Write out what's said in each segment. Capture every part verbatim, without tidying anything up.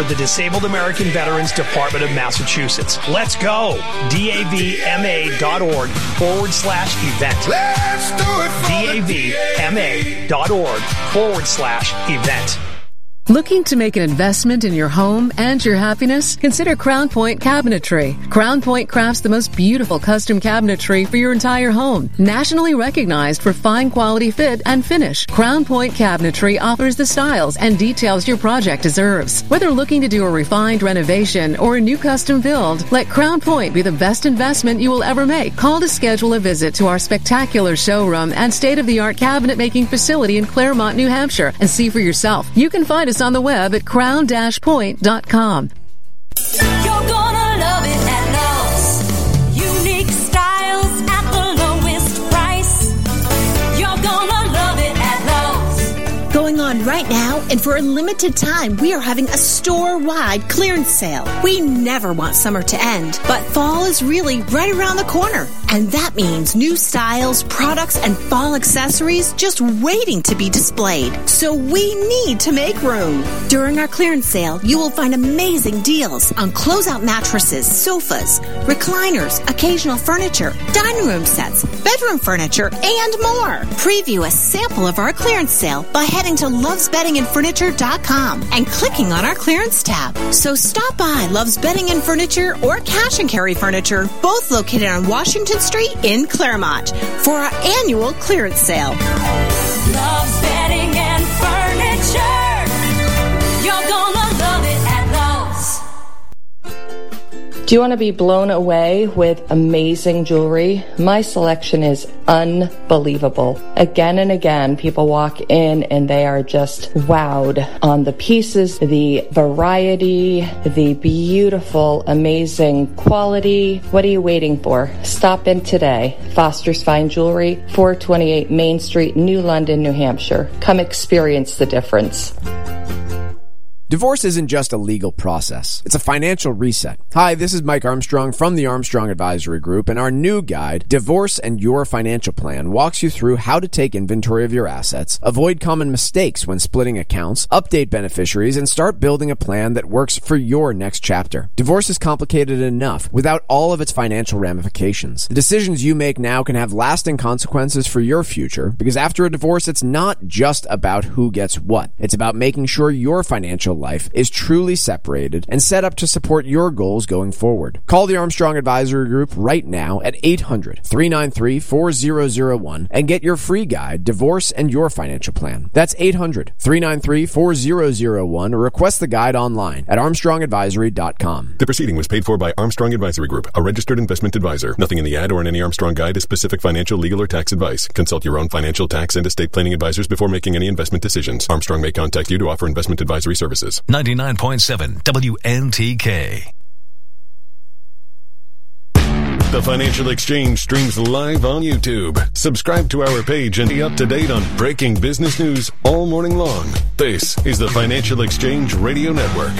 the Disabled American Veterans Department of Massachusetts. Let's go. DAVMA.org forward slash event. Let's do it for DAVMA.org forward slash event. Looking to make an investment in your home and your happiness? Consider Crown Point Cabinetry. Crown Point crafts the most beautiful custom cabinetry for your entire home. Nationally recognized for fine quality fit and finish, Crown Point Cabinetry offers the styles and details your project deserves. Whether looking to do a refined renovation or a new custom build, let Crown Point be the best investment you will ever make. Call to schedule a visit to our spectacular showroom and state-of-the-art cabinet making facility in Claremont, New Hampshire, and see for yourself. You can find us on the web at crown dash point dot com. You're gonna love it at Lowe's. Unique styles at the lowest price. You're gonna love it at Lowe's. Going on right now, and for a limited time, we are having a store-wide clearance sale. We never want summer to end, but fall is really right around the corner. And that means new styles, products, and fall accessories just waiting to be displayed. So we need to make room. During our clearance sale, you will find amazing deals on closeout mattresses, sofas, recliners, occasional furniture, dining room sets, bedroom furniture, and more. Preview a sample of our clearance sale by heading to loves bedding and furniture dot com and clicking on our clearance tab. So stop by Love's Bedding and Furniture or Cash and Carry Furniture, both located on Washington Street in Claremont, for our annual clearance sale. Love's Bedding and Furniture. You're gonna love it at Lowe's. Do you want to be blown away with amazing jewelry? My selection is unbelievable. Again and again, people walk in and they are just wowed on the pieces, the variety, the beautiful, amazing quality. What are you waiting for? Stop in today. Foster's Fine Jewelry, four twenty-eight Main Street, New London, New Hampshire. Come experience the difference. Divorce isn't just a legal process. It's a financial reset. Hi, this is Mike Armstrong from the Armstrong Advisory Group, and our new guide, Divorce and Your Financial Plan, walks you through how to take inventory of your assets, avoid common mistakes when splitting accounts, update beneficiaries, and start building a plan that works for your next chapter. Divorce is complicated enough without all of its financial ramifications. The decisions you make now can have lasting consequences for your future, because after a divorce, it's not just about who gets what. It's about making sure your financial life is truly separated and set up to support your goals going forward. Call the Armstrong Advisory Group right now at eight hundred, three nine three, four zero zero one and get your free guide, Divorce and Your Financial Plan. That's eight hundred, three nine three, four zero zero one or request the guide online at armstrong advisory dot com. The proceeding was paid for by Armstrong Advisory Group, a registered investment advisor. Nothing in the ad or in any Armstrong guide is specific financial, legal, or tax advice. Consult your own financial, tax, and estate planning advisors before making any investment decisions. Armstrong may contact you to offer investment advisory services. ninety-nine point seven W N T K. The Financial Exchange streams live on YouTube. Subscribe to our page and be up to date on breaking business news all morning long. This is the Financial Exchange Radio Network.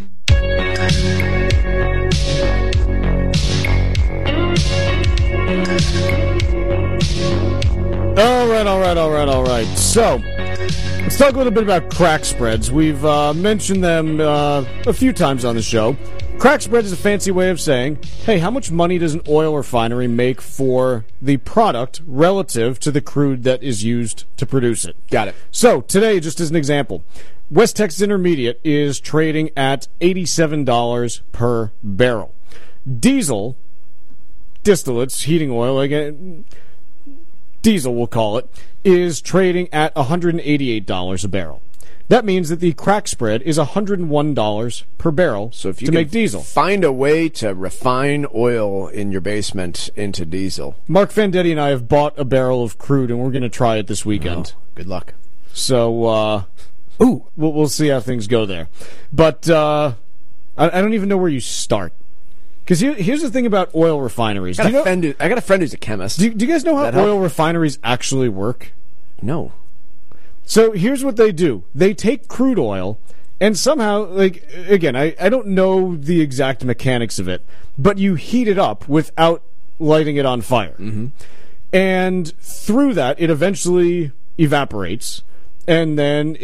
All right, all right, all right, all right. So, let's talk a little bit about crack spreads. We've uh, mentioned them uh, a few times on the show. Crack spread is a fancy way of saying, hey, how much money does an oil refinery make for the product relative to the crude that is used to produce it? Got it. So, today, just as an example, West Texas Intermediate is trading at eighty-seven dollars per barrel. Diesel, distillates, heating oil, again, diesel we'll call it, is trading at one hundred eighty-eight dollars a barrel. That means that the crack spread is one hundred one dollars per barrel so if you to make diesel. Find a way to refine oil in your basement into diesel. Mark Vendetti and I have bought a barrel of crude, and we're going to try it this weekend. Oh, good luck. So, uh, ooh, we'll, we'll see how things go there. But uh, I, I don't even know where you start. Because here, here's the thing about oil refineries. I got, do you a, friend who, I got a friend who's a chemist. Do, do you guys know how That oil help? refineries actually work? No. So here's what they do. They take crude oil, and somehow, like, again, I, I don't know the exact mechanics of it, but you heat it up without lighting it on fire. Mm-hmm. And through that, it eventually evaporates, and then it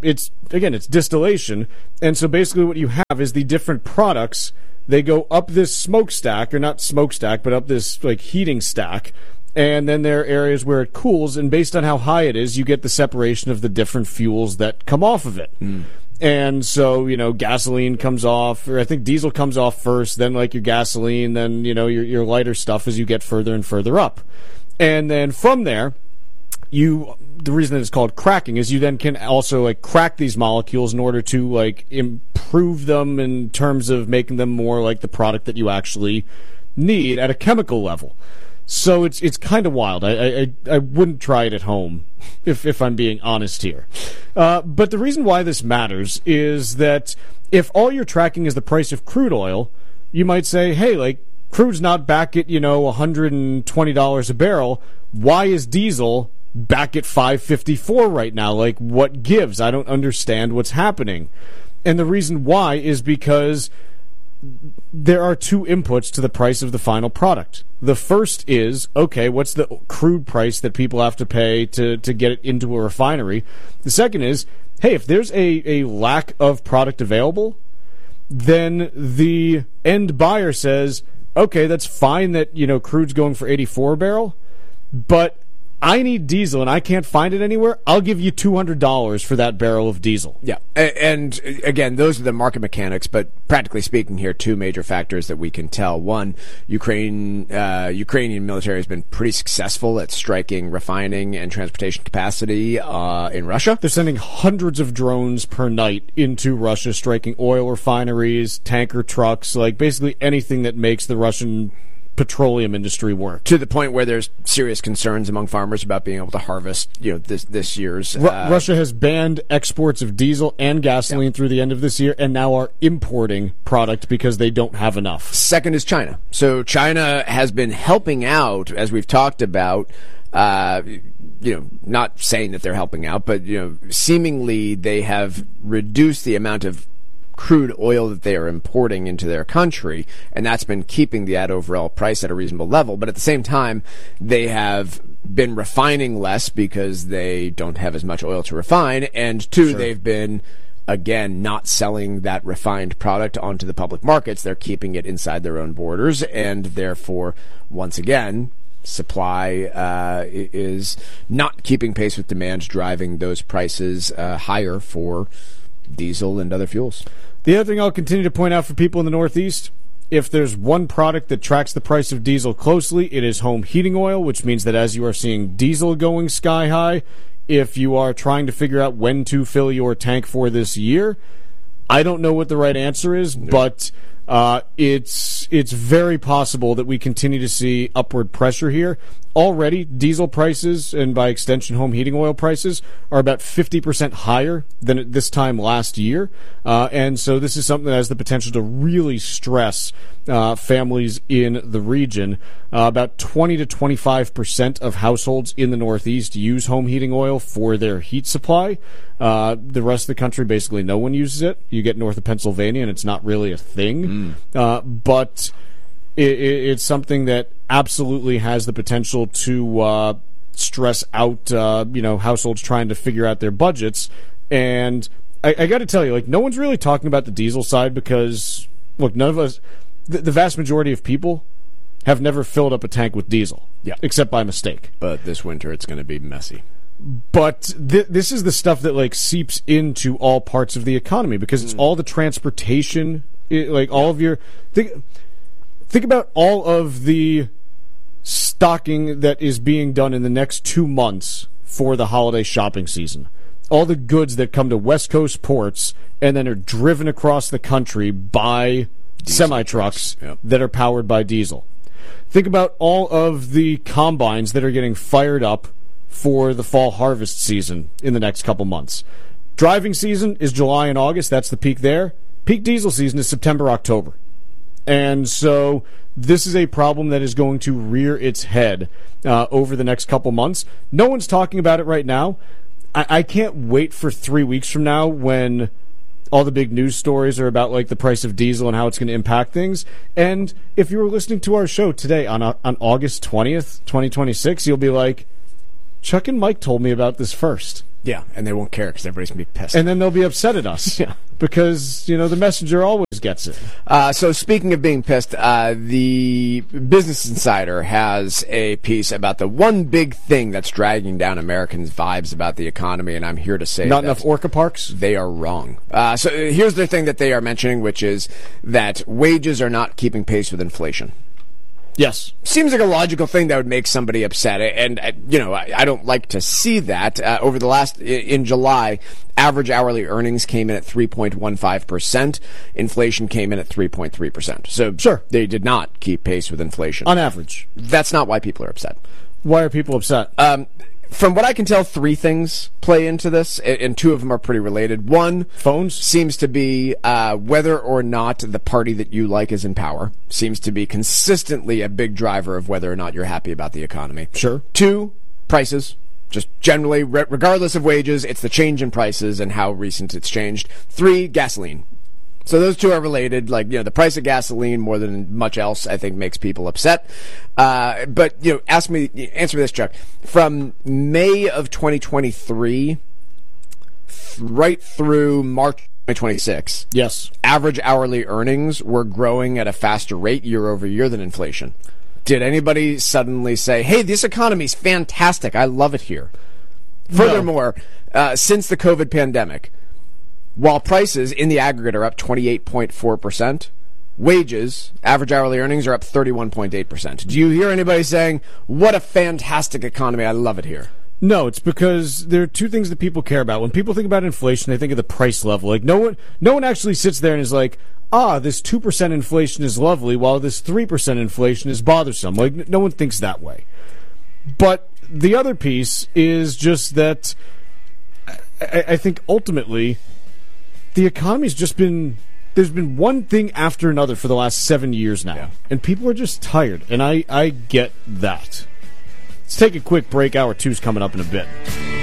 it's, again, it's distillation. And so basically what you have is the different products, they go up this smokestack, or not smokestack, but up this like heating stack. And then there are areas where it cools, and based on how high it is, you get the separation of the different fuels that come off of it. Mm. And so, you know, gasoline comes off, or I think diesel comes off first, then like your gasoline, then, you know, your, your lighter stuff as you get further and further up. And then from there, you, the reason that it's called cracking is you then can also like crack these molecules in order to like improve them in terms of making them more like the product that you actually need at a chemical level. So it's it's kind of wild. I, I I wouldn't try it at home, if if I'm being honest here. Uh, but the reason why this matters is that if all you're tracking is the price of crude oil, you might say, hey, like crude's not back at, you know, one hundred twenty dollars a barrel. Why is diesel back at five fifty-four right now? Like, what gives? I don't understand what's happening. And the reason why is because there are two inputs to the price of the final product. The first is, okay, what's the crude price that people have to pay to, to get it into a refinery? The second is, hey, if there's a, a lack of product available, then the end buyer says, okay, that's fine that, you know, crude's going for eighty-four a barrel, but I need diesel and I can't find it anywhere. I'll give you two hundred dollars for that barrel of diesel. Yeah. And, and again, those are the market mechanics, but practically speaking here, two major factors that we can tell. One, Ukraine, uh, Ukrainian military has been pretty successful at striking refining and transportation capacity uh, in Russia. They're sending hundreds of drones per night into Russia, striking oil refineries, tanker trucks, like basically anything that makes the Russian petroleum industry work, to the point where there's serious concerns among farmers about being able to harvest, you know, this this year's. Ru- uh, Russia has banned exports of diesel and gasoline yeah. through the end of this year, and now are importing product because they don't have enough. Second is China. So China has been helping out, as we've talked about. Uh, you know, not saying that they're helping out, but you know, seemingly they have reduced the amount of crude oil that they are importing into their country, and that's been keeping the ad overall price at a reasonable level. But at the same time, they have been refining less because they don't have as much oil to refine, and two, sure. they've been, again, not selling that refined product onto the public markets. They're keeping it inside their own borders, and therefore, once again, supply uh, is not keeping pace with demand, driving those prices uh, higher for diesel and other fuels. The other thing I'll continue to point out for people in the Northeast, if there's one product that tracks the price of diesel closely, it is home heating oil, which means that as you are seeing diesel going sky high, if you are trying to figure out when to fill your tank for this year, I don't know what the right answer is, no. but uh, it's it's very possible that we continue to see upward pressure here. Already, diesel prices, and by extension home heating oil prices, are about fifty percent higher than at this time last year. Uh, and so this is something that has the potential to really stress uh, families in the region. Uh, about twenty to twenty-five percent of households in the Northeast use home heating oil for their heat supply. Uh, the rest of the country, basically no one uses it. You get north of Pennsylvania, and it's not really a thing. Mm. Uh, but it, it, it's something that absolutely has the potential to uh, stress out, uh, you know, households trying to figure out their budgets. And I, I got to tell you, like, no one's really talking about the diesel side because, look, none of us, the, the vast majority of people have never filled up a tank with diesel, yeah, except by mistake. But this winter, it's going to be messy. But th- this is the stuff that like seeps into all parts of the economy because it's mm. all the transportation, it, like all yeah. of your. Think, think about all of the stocking that is being done in the next two months for the holiday shopping season. All the goods that come to West Coast ports and then are driven across the country by semi-trucks yep. that are powered by diesel. Think about all of the combines that are getting fired up for the fall harvest season in the next couple months. Driving season is July and August. That's the peak there. Peak diesel season is September, October. And so this is a problem that is going to rear its head uh, over the next couple months. No one's talking about it right now. I-, I can't wait for three weeks from now when all the big news stories are about like the price of diesel and how it's going to impact things. And if you were listening to our show today on uh, on August twentieth, twenty twenty-six, you'll be like, Chuck and Mike told me about this first. Yeah, and they won't care because everybody's going to be pissed. And then they'll be upset at us. Yeah. Because, you know, the messenger always gets it. Uh, so speaking of being pissed, uh, the Business Insider has a piece about the one big thing that's dragging down Americans' vibes about the economy, and I'm here to say Not that enough Orca parks? They are wrong. Uh, so here's the thing that they are mentioning, which is that wages are not keeping pace with inflation. Yes. Seems like a logical thing that would make somebody upset. And, uh, you know, I, I don't like to see that. Uh, over the last, in July, average hourly earnings came in at three point one five percent. Inflation came in at three point three percent. So sure, they did not keep pace with inflation. On average. That's not why people are upset. Why are people upset? Um, From what I can tell, three things play into this, and two of them are pretty related. One, phones, seems to be uh, whether or not the party that you like is in power. Seems to be consistently a big driver of whether or not you're happy about the economy. Sure. Two, prices. Just generally, re- regardless of wages, it's the change in prices and how recent it's changed. Three, gasoline. So those two are related. Like, you know, the price of gasoline more than much else, I think, makes people upset. Uh, but, you know, ask me, answer me this, Chuck. From May of twenty twenty-three th- right through March twenty twenty-six, yes, average hourly earnings were growing at a faster rate year over year than inflation. Did anybody suddenly say, hey, this economy's fantastic, I love it here? No. Furthermore, uh, since the COVID pandemic, while prices in the aggregate are up twenty-eight point four percent, wages, average hourly earnings, are up thirty-one point eight percent. Do you hear anybody saying, what a fantastic economy, I love it here? No, it's because there are two things that people care about. When people think about inflation, they think of the price level. Like, no one no one actually sits there and is like, ah, this two percent inflation is lovely, while this three percent inflation is bothersome. Like, no one thinks that way. But the other piece is just that I, I think ultimately the economy's just been, there's been one thing after another for the last seven years now. Yeah. And people are just tired. And I, I get that. Let's take a quick break. Hour two's coming up in a bit.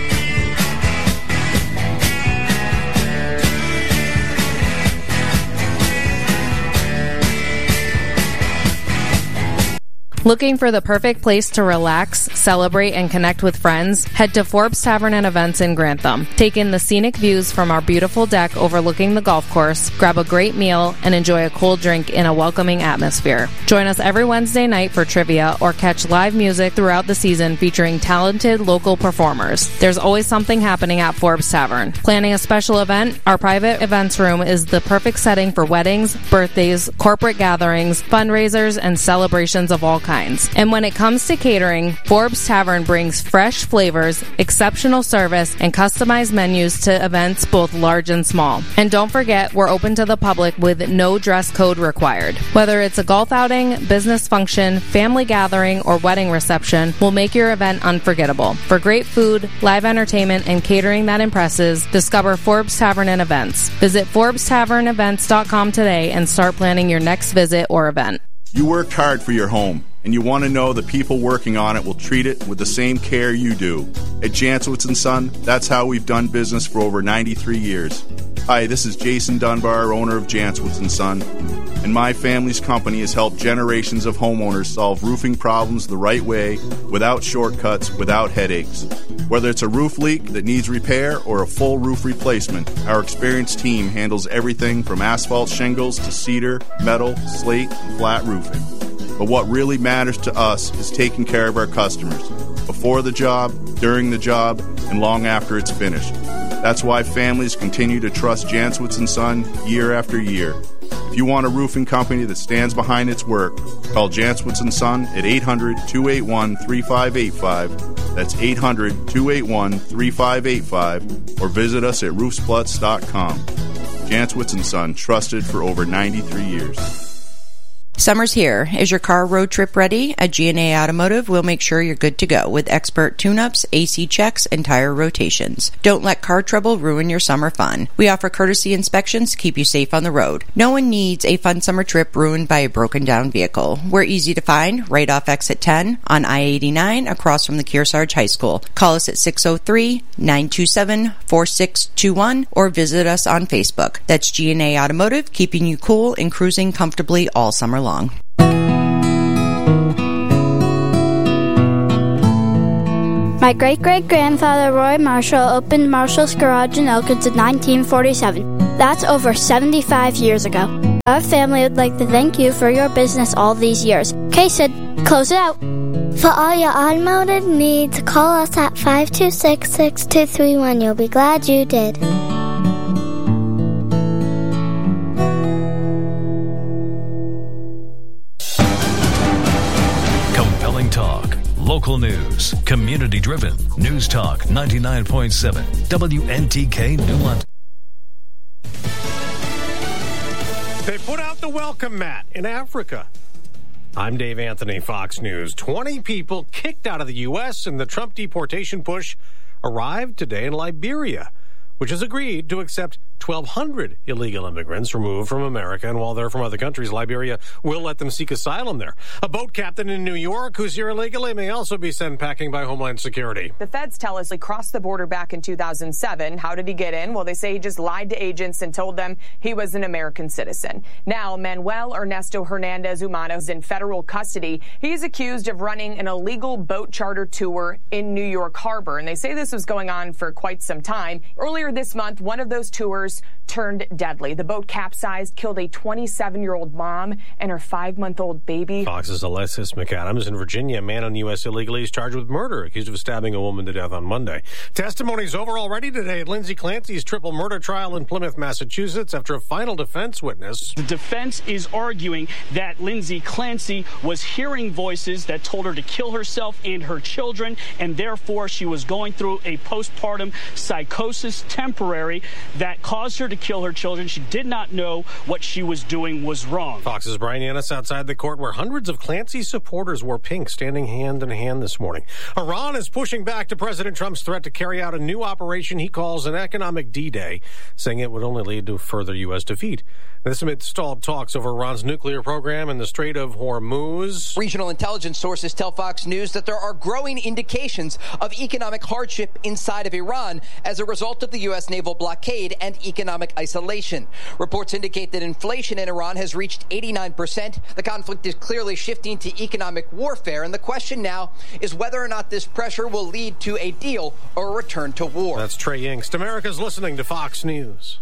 Looking for the perfect place to relax, celebrate, and connect with friends? Head to Forbes Tavern and Events in Grantham. Take in the scenic views from our beautiful deck overlooking the golf course, grab a great meal, and enjoy a cold drink in a welcoming atmosphere. Join us every Wednesday night for trivia or catch live music throughout the season featuring talented local performers. There's always something happening at Forbes Tavern. Planning a special event? Our private events room is the perfect setting for weddings, birthdays, corporate gatherings, fundraisers, and celebrations of all kinds. And when it comes to catering, Forbes Tavern brings fresh flavors, exceptional service, and customized menus to events both large and small. And don't forget, we're open to the public with no dress code required. Whether it's a golf outing, business function, family gathering, or wedding reception, we'll make your event unforgettable. For great food, live entertainment, and catering that impresses, discover Forbes Tavern and Events. Visit Forbes Tavern Events dot com today and start planning your next visit or event. You worked hard for your home, and you want to know the people working on it will treat it with the same care you do. At Jantzowitz and Son, that's how we've done business for over ninety-three years. Hi, this is Jason Dunbar, owner of Jantzowitz and Son, and my family's company has helped generations of homeowners solve roofing problems the right way, without shortcuts, without headaches. Whether it's a roof leak that needs repair or a full roof replacement, our experienced team handles everything from asphalt shingles to cedar, metal, slate, and flat roofing. But what really matters to us is taking care of our customers, before the job, during the job, and long after it's finished. That's why families continue to trust Jantzowitz and Son year after year. If you want a roofing company that stands behind its work, call Jantzowitz and Son at eight hundred, two eight one, three five eight five. That's eight hundred, two eight one, three five eight five, or visit us at roofspluts dot com. Jantzowitz and Son, trusted for over ninety-three years. Summer's here. Is your car road trip ready? At G and A Automotive, we'll make sure you're good to go with expert tune-ups, A C checks, and tire rotations. Don't let car trouble ruin your summer fun. We offer courtesy inspections to keep you safe on the road. No one needs a fun summer trip ruined by a broken-down vehicle. We're easy to find right off exit ten on I eighty-nine across from the Kearsarge High School. Call us at six oh three, nine two seven, four six two one or visit us on Facebook. That's G and A Automotive, keeping you cool and cruising comfortably all summer long. My great-great-grandfather Roy Marshall opened Marshall's Garage in Elkins in nineteen forty-seven. That's over seventy-five years ago. Our family would like to thank you for your business all these years. Okay, Sid, close it out. For all your automotive needs, call us at five two six, six two three one. You'll be glad you did. Compelling talk, local news, community-driven. News Talk ninety-nine point seven, W N T K New London. They put out the welcome mat in Africa. I'm Dave Anthony, Fox News. twenty people kicked out of the U S in the Trump deportation push arrived today in Liberia, which has agreed to accept twelve hundred illegal immigrants removed from America. And while they're from other countries, Liberia will let them seek asylum there. A boat captain in New York who's here illegally may also be sent packing by Homeland Security. The feds tell us he crossed the border back in two thousand seven. How did he get in? Well, they say he just lied to agents and told them he was an American citizen. Now, Manuel Ernesto Hernandez Humano is in federal custody. He's accused of running an illegal boat charter tour in New York Harbor. And they say this was going on for quite some time. Earlier this month, one of those tours turned deadly. The boat capsized, killed a twenty-seven-year-old mom and her five-month-old baby. Fox's Alexis McAdams. In Virginia, a man in the U S illegally is charged with murder, accused of stabbing a woman to death on Monday. Testimony's over already today at Lindsay Clancy's triple murder trial in Plymouth, Massachusetts, after a final defense witness. The defense is arguing that Lindsay Clancy was hearing voices that told her to kill herself and her children, and therefore she was going through a postpartum psychosis temporary that caused her to kill her children. She did not know what she was doing was wrong. Fox's Brian Yanis outside the court where hundreds of Clancy supporters wore pink, standing hand in hand this morning. Iran is pushing back to President Trump's threat to carry out a new operation he calls an economic D-Day, saying it would only lead to further U S defeat. This amid stalled talks over Iran's nuclear program in the Strait of Hormuz. Regional intelligence sources tell Fox News that there are growing indications of economic hardship inside of Iran as a result of the U S naval blockade and economic isolation. Reports indicate that inflation in Iran has reached eighty-nine percent. The conflict is clearly shifting to economic warfare, and the question now is whether or not this pressure will lead to a deal or a return to war. That's Trey Yingst. America's listening to Fox News.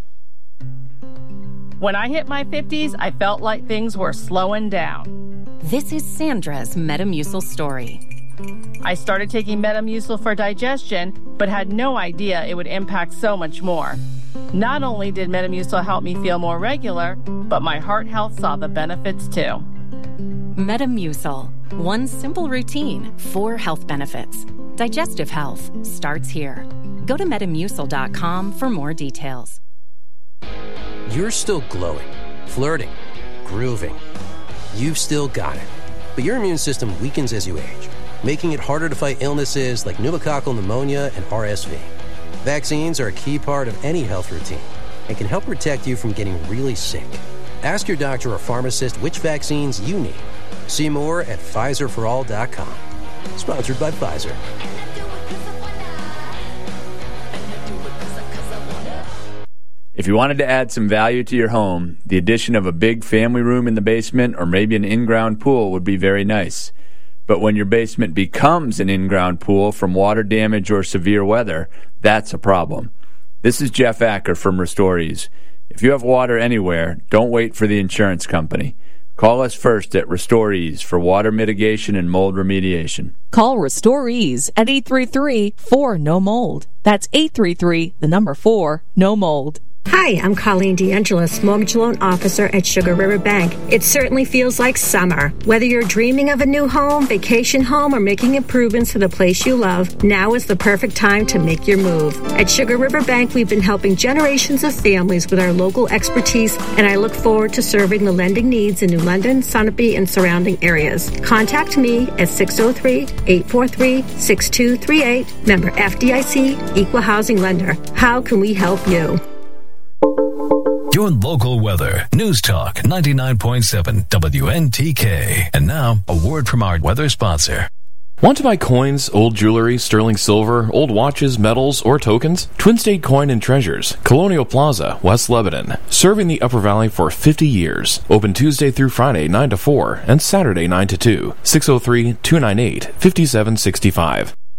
When I hit my fifties, I felt like things were slowing down. This is Sandra's Metamucil story. I started taking Metamucil for digestion, but had no idea it would impact so much more. Not only did Metamucil help me feel more regular, but my heart health saw the benefits too. Metamucil. One simple routine, four health benefits. Digestive health starts here. Go to Metamucil dot com for more details. You're still glowing, flirting, grooving. You've still got it. But your immune system weakens as you age, making it harder to fight illnesses like pneumococcal pneumonia and R S V. Vaccines are a key part of any health routine and can help protect you from getting really sick. Ask your doctor or pharmacist which vaccines you need. See more at Pfizer for all dot com. Sponsored by Pfizer. If you wanted to add some value to your home, the addition of a big family room in the basement or maybe an in-ground pool would be very nice. But when your basement becomes an in-ground pool from water damage or severe weather, that's a problem. This is Jeff Acker from Restorees. If you have water anywhere, don't wait for the insurance company. Call us first at Restorees for water mitigation and mold remediation. Call Restorees at eight three three, four, N O mold. That's eight three three, the number four, no mold. Hi, I'm Colleen DeAngelis, Mortgage Loan Officer at Sugar River Bank. It certainly feels like summer. Whether you're dreaming of a new home, vacation home, or making improvements to the place you love, now is the perfect time to make your move. At Sugar River Bank, we've been helping generations of families with our local expertise, and I look forward to serving the lending needs in New London, Sunapee, and surrounding areas. Contact me at six oh three, eight four three, six two three eight, member F D I C, Equal Housing Lender. How can we help you? Your local weather. News Talk ninety-nine point seven W N T K. And now, a word from our weather sponsor. Want to buy coins, old jewelry, sterling silver, old watches, medals, or tokens? Twin State Coin and Treasures, Colonial Plaza, West Lebanon. Serving the Upper Valley for fifty years. Open Tuesday through Friday, nine to four, and Saturday, nine to two. six oh three, two nine eight, five seven six five.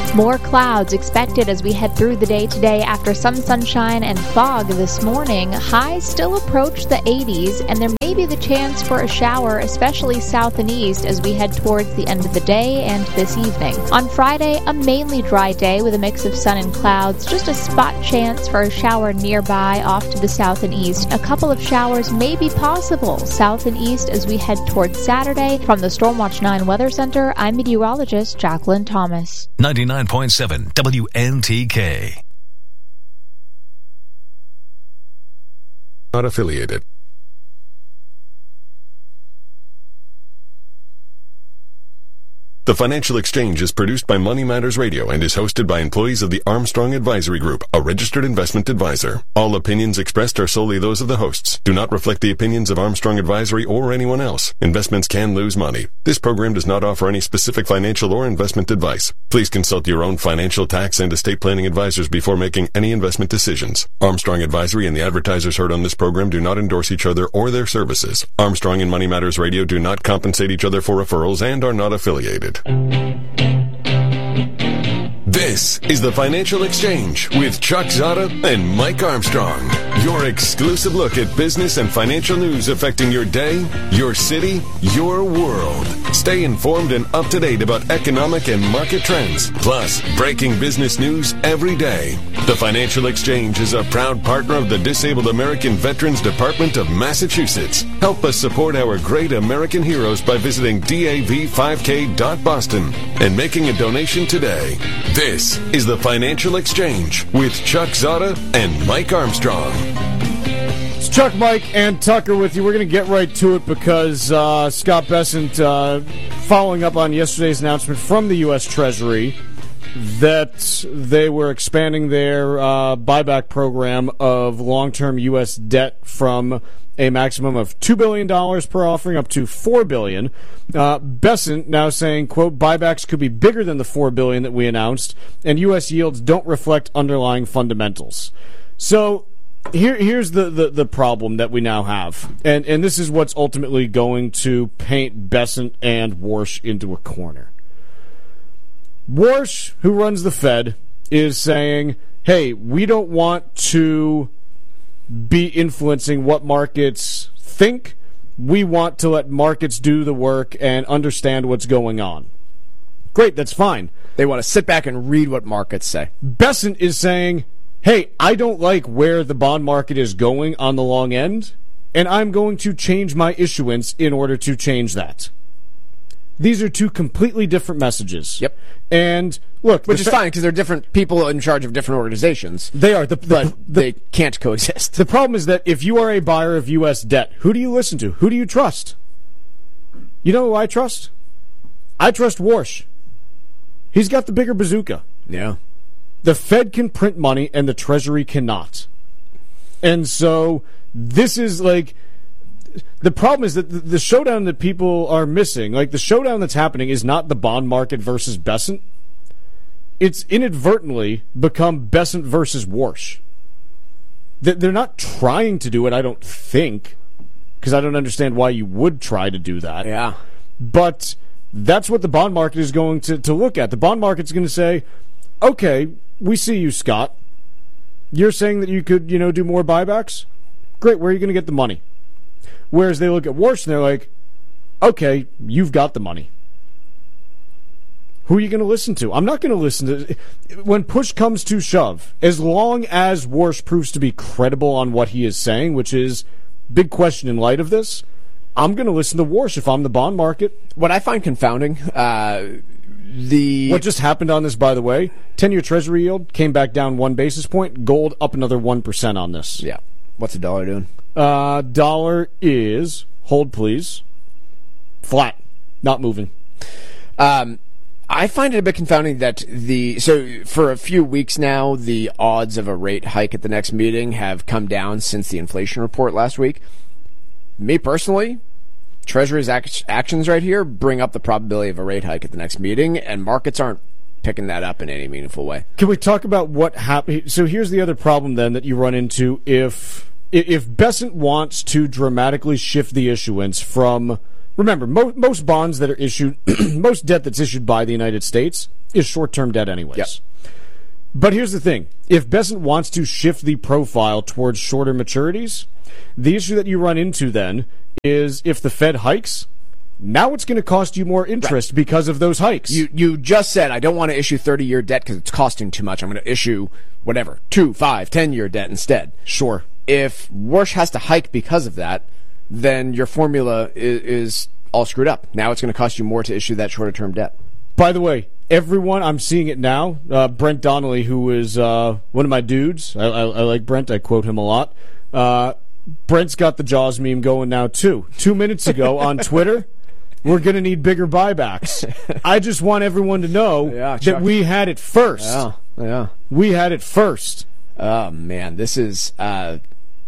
More clouds expected as we head through the day today after some sunshine and fog this morning. Highs still approach the eighties, and there may be the chance for a shower, especially south and east, as we head towards the end of the day and this evening. On Friday, a mainly dry day with a mix of sun and clouds. Just a spot chance for a shower nearby off to the south and east. A couple of showers may be possible south and east as we head towards Saturday. From the Stormwatch nine Weather Center, I'm meteorologist Jacqueline Thomas. ninety-nine point seven W N T K. Not affiliated. The Financial Exchange is produced by Money Matters Radio and is hosted by employees of the Armstrong Advisory Group, a registered investment advisor. All opinions expressed are solely those of the hosts, do not reflect the opinions of Armstrong Advisory or anyone else. Investments can lose money. This program does not offer any specific financial or investment advice. Please consult your own financial, tax, and estate planning advisors before making any investment decisions. Armstrong Advisory and the advertisers heard on this program do not endorse each other or their services. Armstrong and Money Matters Radio do not compensate each other for referrals and are not affiliated. This is the Financial Exchange with Chuck Zada and Mike Armstrong. Your exclusive look at business and financial news affecting your day, your city, your world. Stay informed and up to date about economic and market trends, plus breaking business news every day. The Financial Exchange is a proud partner of the Disabled American Veterans Department of Massachusetts. Help us support our great American heroes by visiting D A V five K dot Boston and making a donation today. This is the Financial Exchange with Chuck Zada and Mike Armstrong. It's Chuck, Mike, and Tucker with you. We're going to get right to it because uh, Scott Bessent, uh, following up on yesterday's announcement from the U S Treasury that they were expanding their uh, buyback program of long-term U S debt from a maximum of two billion dollars per offering up to four billion dollars. Uh, Bessent now saying, quote, buybacks could be bigger than the four billion dollars that we announced, and U S yields don't reflect underlying fundamentals. So here, here's the, the, the problem that we now have, and, and this is what's ultimately going to paint Bessent and Warsh into a corner. Warsh, who runs the Fed, is saying, hey, we don't want to be influencing what markets think. We want to let markets do the work and understand what's going on. Great, that's fine. They want to sit back and read what markets say. Bessent is saying, hey, I don't like where the bond market is going on the long end, and I'm going to change my issuance in order to change that. These are two completely different messages. Yep. And look, which is fa- fine because they're different people in charge of different organizations. They are, the, the, but the, they can't coexist. The problem is that if you are a buyer of U S debt, who do you listen to? Who do you trust? You know who I trust? I trust Warsh. He's got the bigger bazooka. Yeah. The Fed can print money and the Treasury cannot. And so this is like... The problem is that the showdown that people are missing, like the showdown that's happening is not the bond market versus Bessent. It's inadvertently become Bessent versus Warsh. They're not trying to do it, I don't think, because I don't understand why you would try to do that. Yeah. But that's what the bond market is going to, to look at. The bond market's going to say, okay, we see you, Scott. You're saying that you could, you know, do more buybacks? Great, where are you going to get the money? Whereas they look at Warsh and they're like, okay, you've got the money. Who are you going to listen to? I'm not going to listen to... When push comes to shove, as long as Warsh proves to be credible on what he is saying, which is big question in light of this, I'm going to listen to Warsh if I'm the bond market. What I find confounding, uh, the... What just happened on this, by the way, ten-year Treasury yield came back down one basis point, gold up another one percent on this. Yeah. What's the dollar doing? Uh, dollar is, hold please, flat, not moving. Um, I find it a bit confounding that the, so for a few weeks now, the odds of a rate hike at the next meeting have come down since the inflation report last week. Me personally, Treasury's act- actions right here bring up the probability of a rate hike at the next meeting, and markets aren't picking that up in any meaningful way. Can we talk about what happened? So here's the other problem then that you run into if... If Bessent wants to dramatically shift the issuance from remember, mo- most bonds that are issued, most debt that's issued by the United States is short-term debt anyways. Yep. But here's the thing. If Bessent wants to shift the profile towards shorter maturities, the issue that you run into then is if the Fed hikes, now it's going to cost you more interest right. because of those hikes. You you just said, I don't want to issue thirty-year debt because it's costing too much. I'm going to issue whatever, two, five, ten-year debt instead. Sure. If Warsh has to hike because of that, then your formula is, is all screwed up. Now it's going to cost you more to issue that shorter-term debt. By the way, everyone, I'm seeing it now. Uh, Brent Donnelly, who is uh, one of my dudes, I, I, I like Brent. I quote him a lot. Uh, Brent's got the Jaws meme going now, too. Two minutes ago on Twitter, we're going to need bigger buybacks. I just want everyone to know yeah, that we had it first. Yeah, yeah. We had it first. Oh, man, this is... Uh,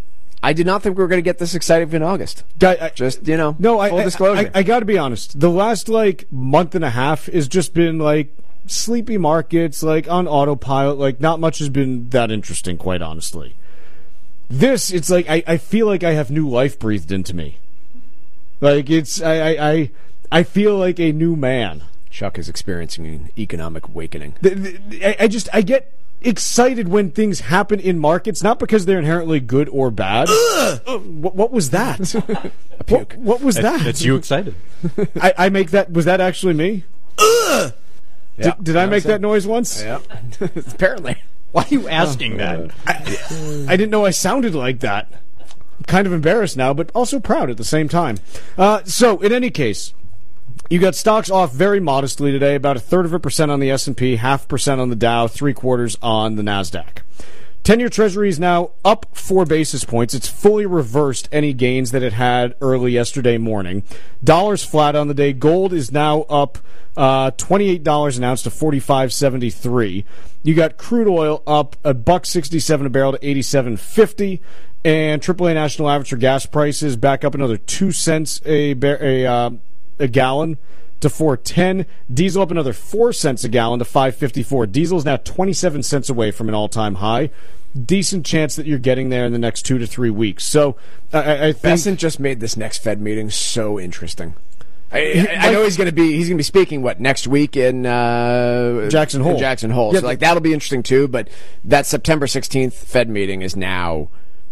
I did not think we were going to get this excited in August. I, I, just, you know, no, full I, disclosure. I, I, I got to be honest. The last, like, month and a half has just been, like, sleepy markets, like, on autopilot. Like, not much has been that interesting, quite honestly. This, it's like, I, I feel like I have new life breathed into me. Like, it's, I, I, I, I feel like a new man. Chuck is experiencing an economic awakening. The, the, I, I just, I get... excited when things happen in markets, not because they're inherently good or bad. What, what was that? A puke. What, what was that? That's you excited. I, I make that. Was that actually me? Yeah. Did, did I make that noise once? Yeah. Apparently. Why are you asking that? I, I didn't know I sounded like that. I'm kind of embarrassed now, but also proud at the same time. Uh, so, in any case, you got stocks off very modestly today, about a third of a percent on the S and P, half percent on the Dow, three quarters on the NASDAQ. ten-year Treasury is now up four basis points. It's fully reversed any gains that it had early yesterday morning. Dollar's flat on the day. Gold is now up uh, twenty-eight dollars an ounce to forty-five dollars and seventy-three cents. You got crude oil up a buck sixty-seven a barrel to eighty-seven fifty, and triple A national average for gas prices back up another two cents a bar- a uh, a gallon to four ten. Diesel up another four cents a gallon to five fifty-four. Diesel is now twenty-seven cents away from an all-time high. Decent chance that you're getting there in the next two to three weeks. So I, I think Bessent just made this next Fed meeting so interesting. I, I, I know he's going to be he's going to be speaking what next week in uh, Jackson Hole. In Jackson Hole. Yeah, so like that'll be interesting too. But that September sixteenth Fed meeting is now.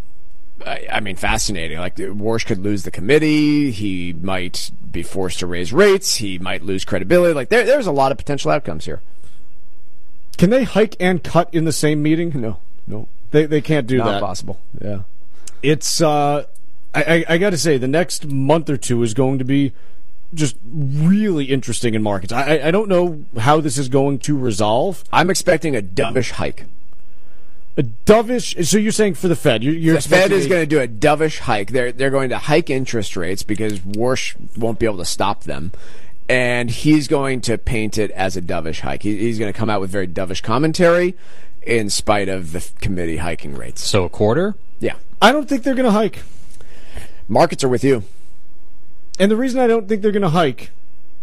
I mean, fascinating. Like, Warsh could lose the committee. He might be forced to raise rates. He might lose credibility. Like, there, there's a lot of potential outcomes here. Can they hike and cut in the same meeting? No, no, they they can't do Not that. Not possible. Yeah, it's. Uh, I I, I got to say, the next month or two is going to be just really interesting in markets. I I don't know how this is going to resolve. I'm expecting a dovish hike. A dovish. So you're saying for the Fed, you're, you're the Fed is going to do a dovish hike. They're they're going to hike interest rates because Warsh won't be able to stop them, and he's going to paint it as a dovish hike. He, he's going to come out with very dovish commentary, in spite of the committee hiking rates. So a quarter? Yeah, I don't think they're going to hike. Markets are with you, and the reason I don't think they're going to hike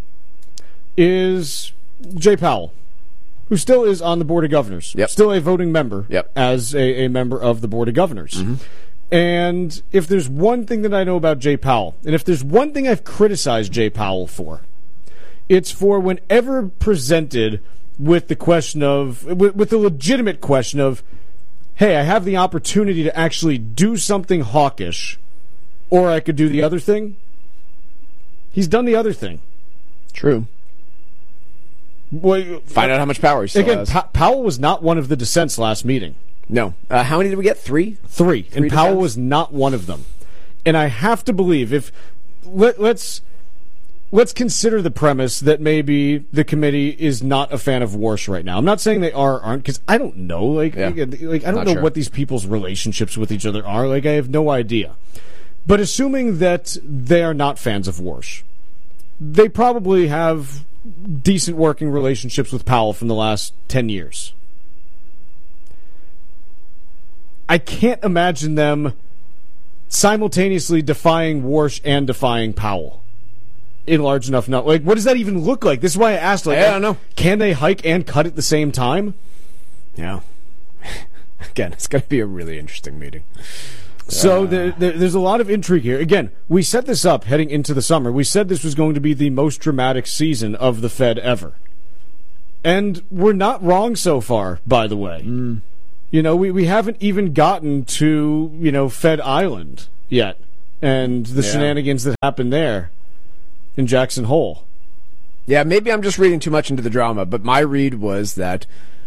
is Jay Powell, who still is on the Board of Governors. Yep. Still a voting member yep. as a, a member of the Board of Governors. Mm-hmm. And if there's one thing that I know about Jay Powell, and if there's one thing I've criticized Jay Powell for, it's for whenever presented with the question of, with, with the legitimate question of, hey, I have the opportunity to actually do something hawkish, or I could do the other thing. He's done the other thing. True. Well, Find out how much power he still again, has. Pa- Powell was not one of the dissents last meeting. No. Uh, how many did we get? Three? Three. Three and Powell dissents? was not one of them. And I have to believe, if let, let's let's consider the premise that maybe the committee is not a fan of Warsh right now. I'm not saying they are or aren't, because I don't know. Like, Yeah. like, like I don't Not know sure. what these people's relationships with each other are. Like, I have no idea. But assuming that they are not fans of Warsh, they probably have decent working relationships with Powell from the last ten years. I can't imagine them simultaneously defying Warsh and defying Powell in large enough. Not like, what does that even look like? This is why I asked. Like, I don't know. Can they hike and cut at the same time? Yeah. Again, it's going to be a really interesting meeting. So there, there, there's a lot of intrigue here. Again, we set this up heading into the summer. We said this was going to be the most dramatic season of the Fed ever. And we're not wrong so far, by the way. Mm. You know, we, we haven't even gotten to, you know, Fed Island yet. And the Yeah. shenanigans that happened there in Jackson Hole. Yeah, maybe I'm just reading too much into the drama, but my read was that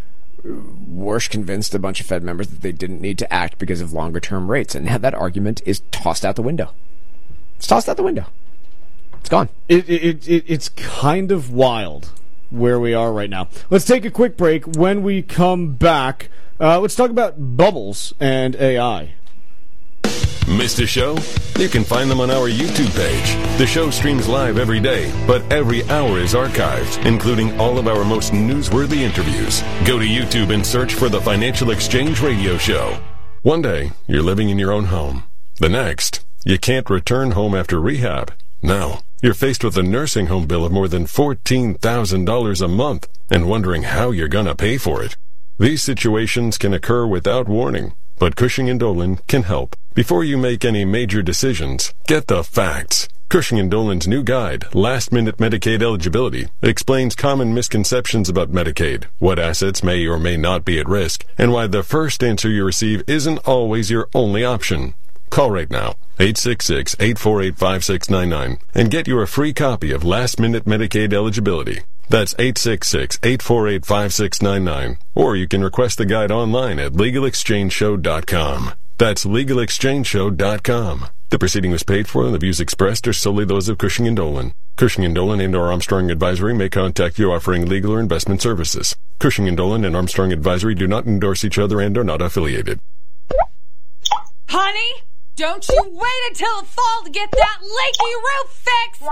Warsh convinced a bunch of Fed members that they didn't need to act because of longer-term rates, and that argument is tossed out the window. It's tossed out the window. It's gone. It, it, it It's kind of wild where we are right now. Let's take a quick break. When we come back, uh, let's talk about bubbles and A I. Missed a show? You can find them on our YouTube page. The show streams live every day, but every hour is archived, including all of our most newsworthy interviews. Go to YouTube and search for the Financial Exchange Radio Show. One day, you're living in your own home. The next, you can't return home after rehab. Now, you're faced with a nursing home bill of more than fourteen thousand dollars a month and wondering how you're going to pay for it. These situations can occur without warning, but Cushing and Dolan can help. Before you make any major decisions, get the facts. Cushing and Dolan's new guide, Last Minute Medicaid Eligibility, explains common misconceptions about Medicaid, what assets may or may not be at risk, and why the first answer you receive isn't always your only option. Call right now, eight six six, eight four eight, five six nine nine, and get your free copy of Last Minute Medicaid Eligibility. That's eight six six, eight four eight, five six nine nine. Or you can request the guide online at legal exchange show dot com. That's legal exchange show dot com. The proceeding was paid for and the views expressed are solely those of Cushing and Dolan. Cushing and Dolan and or Armstrong Advisory may contact you offering legal or investment services. Cushing and Dolan and Armstrong Advisory do not endorse each other and are not affiliated. Honey, don't you wait until the fall to get that leaky roof fixed!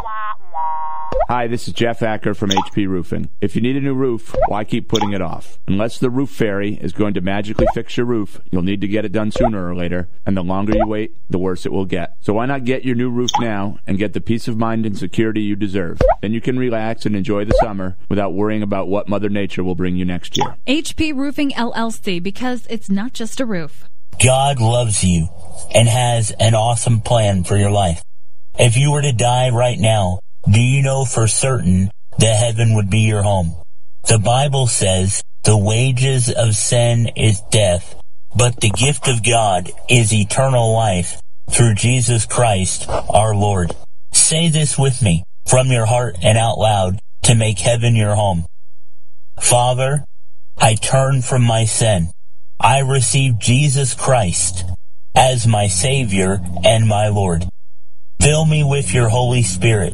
Hi, this is Jeff Acker from H P Roofing. If you need a new roof, why keep putting it off? Unless the roof fairy is going to magically fix your roof, you'll need to get it done sooner or later, and the longer you wait, the worse it will get. So why not get your new roof now and get the peace of mind and security you deserve? Then you can relax and enjoy the summer without worrying about what Mother Nature will bring you next year. H P Roofing L L C, because it's not just a roof. God loves you and has an awesome plan for your life. If you were to die right now, do you know for certain that heaven would be your home? The Bible says the wages of sin is death, but the gift of God is eternal life through Jesus Christ our Lord. Say this with me from your heart and out loud to make heaven your home. Father, I turn from my sin. I receive Jesus Christ as my Savior and my Lord. Fill me with your Holy Spirit.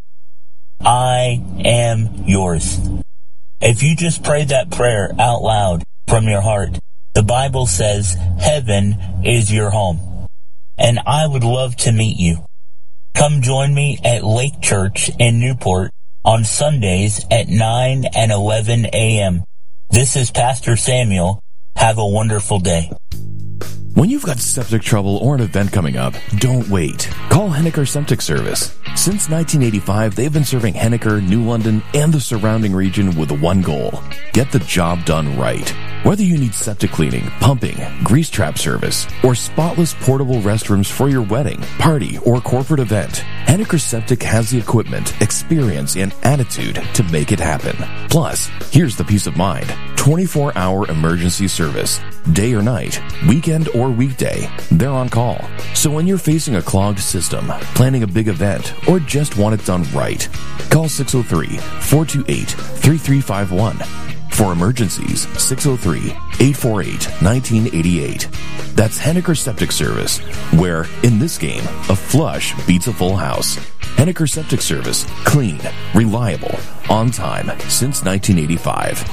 I am yours. If you just prayed that prayer out loud from your heart, the Bible says heaven is your home. And I would love to meet you. Come join me at Lake Church in Newport on Sundays at nine and eleven a.m. This is Pastor Samuel. Have a wonderful day. When you've got septic trouble or an event coming up, don't wait. Call Henniker Septic Service. Since nineteen eighty-five, they've been serving Henniker, New London, and the surrounding region with one goal: get the job done right. Whether you need septic cleaning, pumping, grease trap service, or spotless portable restrooms for your wedding, party, or corporate event, Henniker Septic has the equipment, experience, and attitude to make it happen. Plus, here's the peace of mind: twenty-four hour emergency service. Day or night, weekend or weekday, they're on call. So when you're facing a clogged system, planning a big event, or just want it done right, call six oh three, four two eight, three three five one. For emergencies, six oh three, eight four eight, one nine eight eight. That's Henniker Septic Service, where, in this game, a flush beats a full house. Henniker Septic Service. Clean, reliable, on time, since nineteen eighty-five.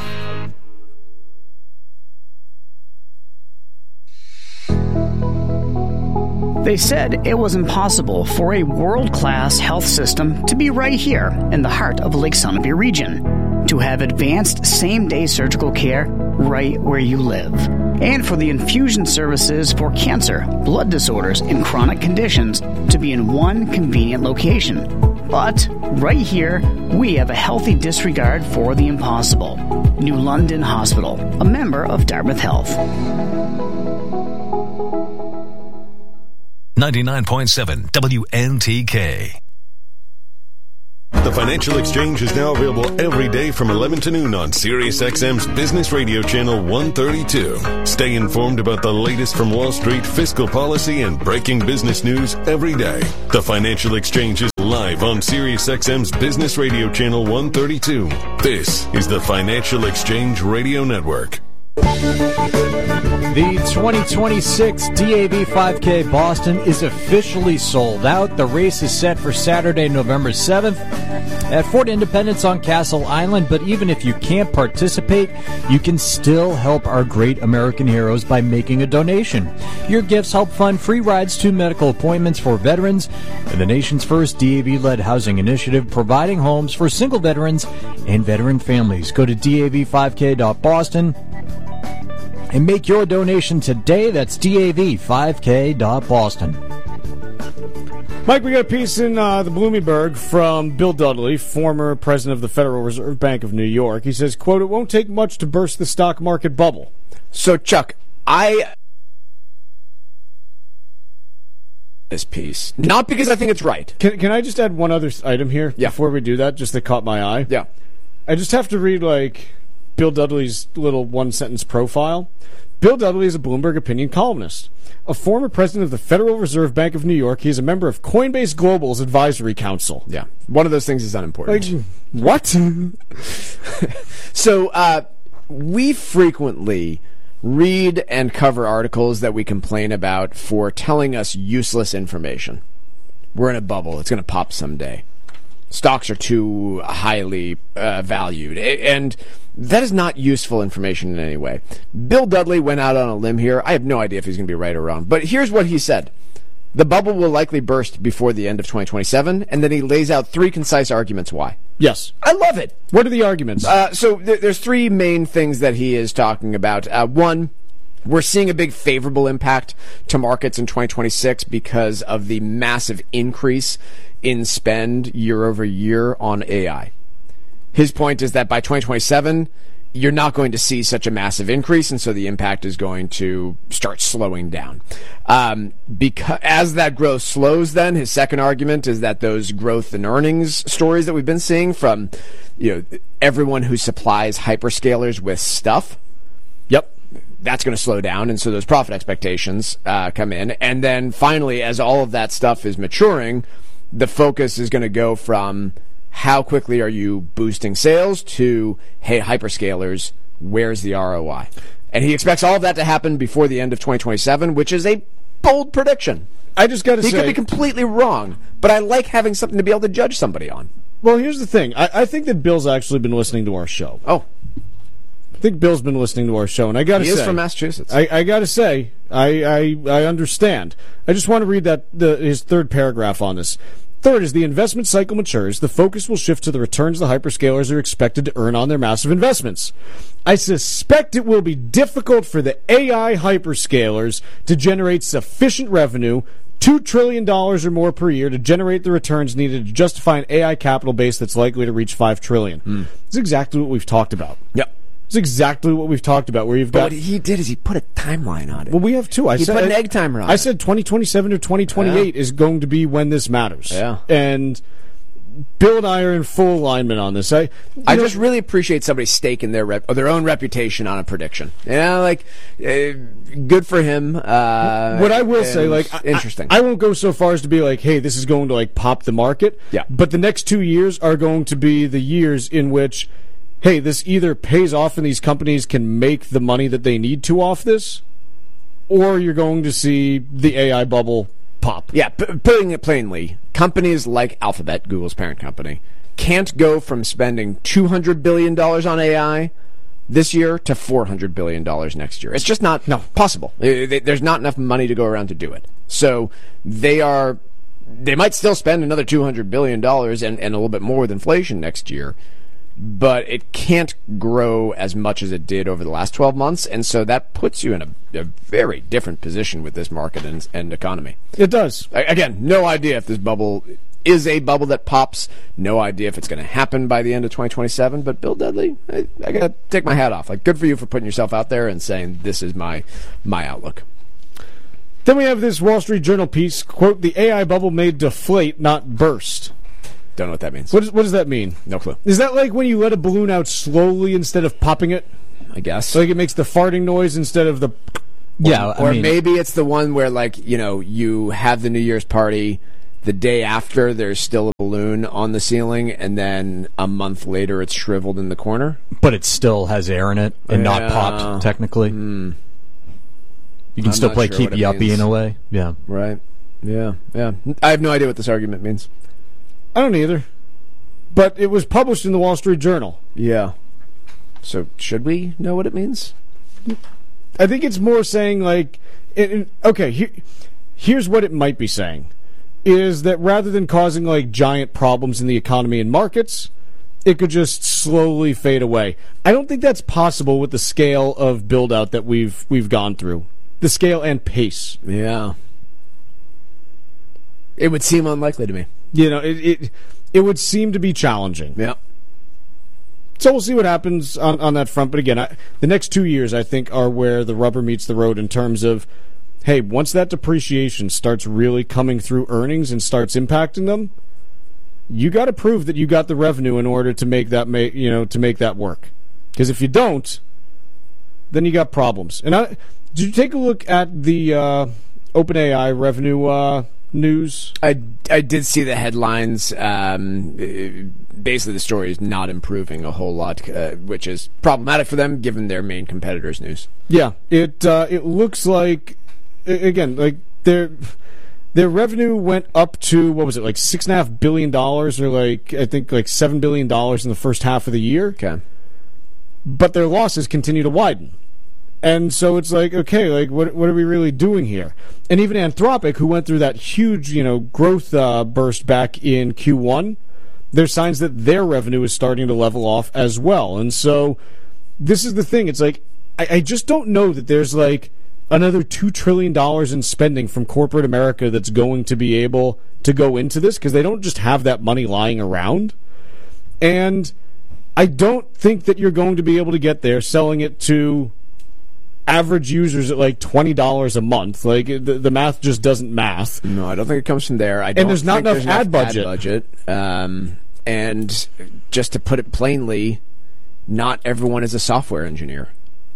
They said it was impossible for a world-class health system to be right here in the heart of Lake Sunapee region, to have advanced same-day surgical care right where you live, and for the infusion services for cancer, blood disorders, and chronic conditions to be in one convenient location. But right here, we have a healthy disregard for the impossible. New London Hospital, a member of Dartmouth Health. ninety-nine point seven W N T K. The Financial Exchange is now available every day from eleven to noon on SiriusXM's Business Radio Channel one thirty-two. Stay informed about the latest from Wall Street, fiscal policy, and breaking business news every day. The Financial Exchange is live on SiriusXM's Business Radio Channel one thirty-two. This is the Financial Exchange Radio Network. The twenty twenty-six D A V five K Boston is officially sold out. The race is set for Saturday, November seventh at Fort Independence on Castle Island. But even if you can't participate, you can still help our great American heroes by making a donation. Your gifts help fund free rides to medical appointments for veterans and the nation's first D A V-led housing initiative providing homes for single veterans and veteran families. Go to D A V five K dot boston and make your donation today. That's D A V five K dot boston. Mike, we got a piece in uh, the Bloomberg from Bill Dudley, former president of the Federal Reserve Bank of New York. He says, quote, "It won't take much to burst the stock market bubble." So, Chuck, I... this piece. Not because I think it's right. Can, can I just add one other item here yeah. before we do that, just that caught my eye? Yeah. I just have to read, like, Bill Dudley's little one-sentence profile. Bill Dudley is a Bloomberg opinion columnist. A former president of the Federal Reserve Bank of New York, he is a member of Coinbase Global's advisory council. Yeah. One of those things is unimportant. Like, what? So, uh, we frequently read and cover articles that we complain about for telling us useless information. We're in a bubble. It's going to pop someday. Stocks are too highly uh, valued. And that is not useful information in any way. Bill Dudley went out on a limb here. I have no idea if he's going to be right or wrong. But here's what he said. The bubble will likely burst before the end of twenty twenty-seven. And then he lays out three concise arguments why. Yes. I love it. What are the arguments? Uh, so th- there's three main things that he is talking about. Uh, one, we're seeing a big favorable impact to markets in twenty twenty-six because of the massive increase in spend year over year on A I. His point is that by twenty twenty-seven, you're not going to see such a massive increase, and so the impact is going to start slowing down. Um, because as that growth slows, then his second argument is that those growth and earnings stories that we've been seeing from, you know, everyone who supplies hyperscalers with stuff, yep, that's going to slow down, and so those profit expectations uh, come in. And then finally, as all of that stuff is maturing, the focus is going to go from how quickly are you boosting sales to, hey, hyperscalers, where's the R O I? And he expects all of that to happen before the end of twenty twenty-seven, which is a bold prediction. I just got to say... He could be completely wrong, but I like having something to be able to judge somebody on. Well, here's the thing. I, I think that Bill's actually been listening to our show. Oh. I think Bill's been listening to our show, and I got to say... He is from Massachusetts. I, I got to say, I, I I understand. I just want to read that the, his third paragraph on this. Third, as the investment cycle matures, the focus will shift to the returns the hyperscalers are expected to earn on their massive investments. I suspect it will be difficult for the A I hyperscalers to generate sufficient revenue, two trillion dollars or more per year, to generate the returns needed to justify an A I capital base that's likely to reach five trillion dollars. Mm. That's exactly what we've talked about. Yep. It's exactly what we've talked about. Where you've got. But what he did is he put a timeline on it. Well, we have two. I he said put an egg timer on I it. said twenty twenty-seven to twenty twenty-eight yeah. is going to be when this matters. Yeah. And Bill and I are in full alignment on this. I I know, just really appreciate somebody staking their rep, or their own reputation on a prediction. You know, like uh, good for him. Uh, what I will say, like, interesting. I, I won't go so far as to be like, hey, this is going to like pop the market. Yeah. But the next two years are going to be the years in which, hey, this either pays off and these companies can make the money that they need to off this, or you're going to see the A I bubble pop. Yeah, p- putting it plainly, companies like Alphabet, Google's parent company, can't go from spending two hundred billion dollars on A I this year to four hundred billion dollars next year. It's just not no. possible. There's not enough money to go around to do it. So they are, they might still spend another two hundred billion dollars and, and a little bit more with inflation next year, but it can't grow as much as it did over the last twelve months, and so that puts you in a, a very different position with this market and, and economy. It does. Again, no idea if this bubble is a bubble that pops. No idea if it's going to happen by the end of twenty twenty-seven, but Bill Dudley, I, I got to take my hat off. Like, good for you for putting yourself out there and saying, this is my my outlook. Then we have this Wall Street Journal piece, quote, the A I bubble may deflate, not burst. Don't know what that means. What, is, what does that mean? No clue. Is that like when you let a balloon out slowly instead of popping it? I guess. Like it makes the farting noise instead of the... Yeah, Or, I or mean, maybe it's the one where, like, you know, you have the New Year's party, the day after there's still a balloon on the ceiling, and then a month later it's shriveled in the corner. but it still has air in it and not Yeah. popped, technically. Mm. You can I'm still not play sure keep what it yuppie means. in a way. Yeah. Right. Yeah, yeah. I have no idea what this argument means. I don't either. But it was published in the Wall Street Journal. Yeah. So should we know what it means? I think it's more saying, like, it, it- okay, here, here's what it might be saying, is that rather than causing, like, giant problems in the economy and markets, it could just slowly fade away. I don't think that's possible with the scale of build-out that we've we've gone through. The scale and pace. Yeah. It would seem unlikely to me. You know, it it, it would seem to be challenging. Yeah. So we'll see what happens on, on that front. But again, I, the next two years, I think, are where the rubber meets the road in terms of, hey, once that depreciation starts really coming through earnings and starts impacting them, you got to prove that you got the revenue in order to make that make you know to make that work. Because if you don't, then you got problems. And I, did you take a look at the uh, OpenAI revenue uh, news? I, I did see the headlines. Um, basically, the story is not improving a whole lot, uh, which is problematic for them given their main competitors' news. Yeah, it uh, it looks like a- again like their their revenue went up to what was it like six and a half billion dollars or like I think like seven billion dollars in the first half of the year. Okay, but their losses continue to widen. And so it's like, okay, like what what are we really doing here? And even Anthropic, who went through that huge, you know, growth uh, burst back in Q one, there's signs that their revenue is starting to level off as well. And so this is the thing. It's like I, I just don't know that there's like another two trillion dollars in spending from corporate America that's going to be able to go into this because they don't just have that money lying around. And I don't think that you're going to be able to get there selling it to average users at like twenty dollars a month. Like the, the math just doesn't math. No, I don't think it comes from there. I don't and there's not think enough there's ad enough budget. Ad budget. Um, and just to put it plainly, not everyone is a software engineer.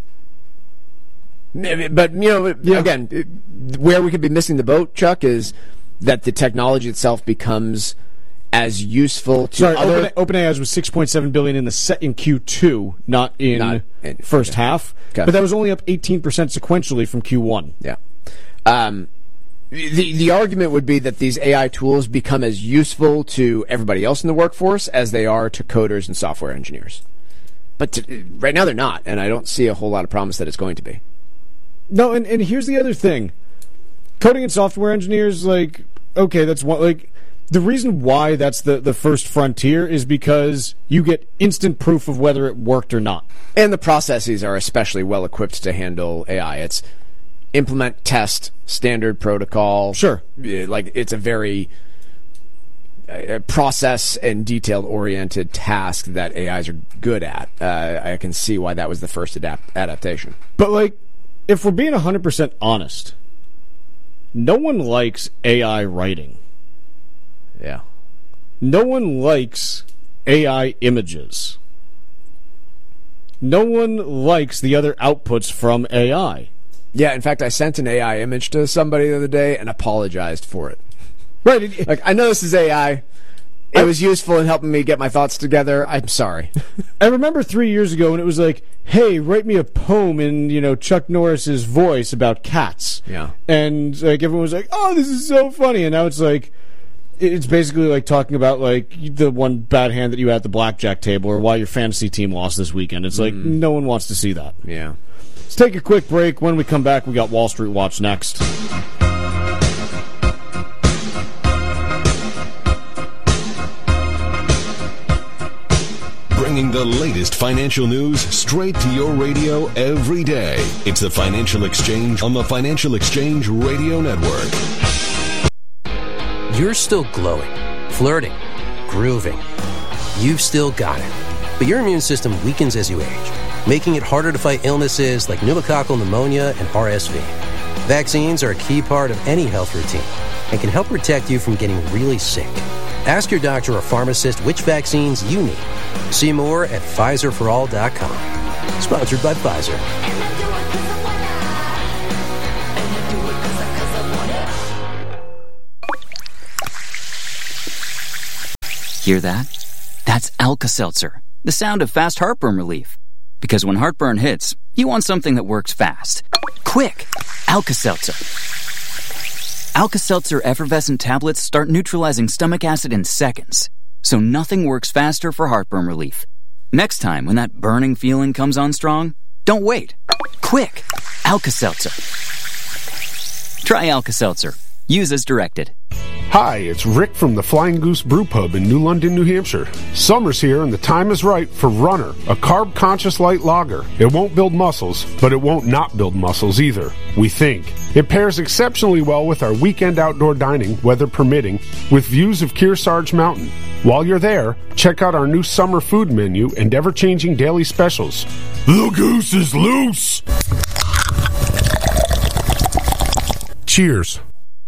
But, you know, yeah. again, where we could be missing the boat, Chuck, is that the technology itself becomes as useful to Sorry, other... Open, OpenAI was six point seven billion dollars in the set in Q two, not in Not in- first okay. half. Okay. But that was only up eighteen percent sequentially from Q one. Yeah. Um, the the argument would be that these A I tools become as useful to everybody else in the workforce as they are to coders and software engineers. But to, right now they're not, and I don't see a whole lot of promise that it's going to be. No, and, and here's the other thing. Coding and software engineers, like, okay, that's one, like, the reason why that's the, the first frontier is because you get instant proof of whether it worked or not. And the processes are especially well equipped to handle A I. It's implement, test, standard protocol. Sure. Like, it's a very uh, process and detailed oriented task that A Is are good at. Uh, I can see why that was the first adapt- adaptation. But, like, if we're being one hundred percent honest, no one likes A I writing. Yeah. No one likes A I images. No one likes the other outputs from A I. Yeah, in fact, I sent an A I image to somebody the other day and apologized for it. Right. It, like, I know this is A I. It was useful in helping me get my thoughts together. I'm sorry. I remember three years ago when it was like, hey, write me a poem in, you know, Chuck Norris's voice about cats. Yeah. And, like, everyone was like, oh, this is so funny. And now it's like, it's basically like talking about, like, the one bad hand that you had at the blackjack table or why your fantasy team lost this weekend. It's like, Mm. no one wants to see that. Yeah. Let's take a quick break. When we come back, we got Wall Street Watch next. Bringing the latest financial news straight to your radio every day. It's the Financial Exchange on the Financial Exchange Radio Network. You're still glowing, flirting, grooving. You've still got it. But your immune system weakens as you age, making it harder to fight illnesses like pneumococcal pneumonia and R S V. Vaccines are a key part of any health routine and can help protect you from getting really sick. Ask your doctor or pharmacist which vaccines you need. See more at Pfizer for all dot com. Sponsored by Pfizer. Hear that? That's Alka-Seltzer, the sound of fast heartburn relief. Because when heartburn hits, you want something that works fast. Quick! Alka-Seltzer. Alka-Seltzer effervescent tablets start neutralizing stomach acid in seconds, so nothing works faster for heartburn relief. Next time when that burning feeling comes on strong, don't wait. Quick! Alka-Seltzer. Try Alka-Seltzer. Use as directed. Hi, it's Rick from the Flying Goose Brew Pub in New London, New Hampshire. Summer's here and the time is right for Runner, a carb-conscious light lager. It won't build muscles, but it won't not build muscles either, we think. It pairs exceptionally well with our weekend outdoor dining, weather permitting, with views of Kearsarge Mountain. While you're there, check out our new summer food menu and ever-changing daily specials. The goose is loose! Cheers.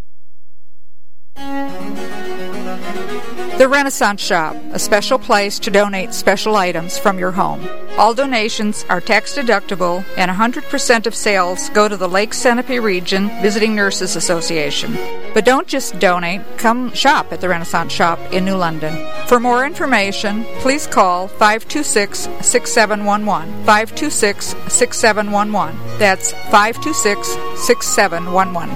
The Renaissance Shop, a special place to donate special items from your home. All donations are tax deductible and one hundred percent of sales go to the Lake Sunapee Region Visiting Nurses Association. But don't just donate, come shop at the Renaissance Shop in New London. For more information, please call five two six, six seven one one, five two six, six seven one one. That's five two six, six seven one one.